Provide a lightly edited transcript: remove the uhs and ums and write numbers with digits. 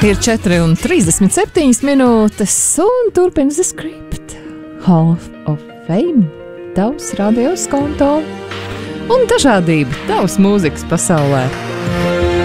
Ir 4:37 minūtes un turpina The Script. Hall of Fame, tavs radios konto un dažādība tavs mūzikas pasaulē.